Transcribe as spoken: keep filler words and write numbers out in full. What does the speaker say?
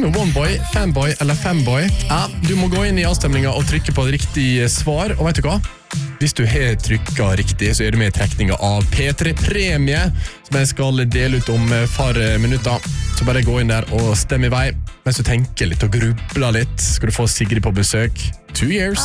Team Oneboy, Fanboy eller Femboy. Ja, du må gå inn i avstemningen og trykke på riktig svar. Og vet du hva? Hvis du har trykket riktig, så er du med i trekningen av P tre Premie, som jeg skal dele ut om et par minutter. Så bare gå inn der og stemme i vei. Mens du tenker litt og grubler litt, skal du få Sigrid på besøk. Two years.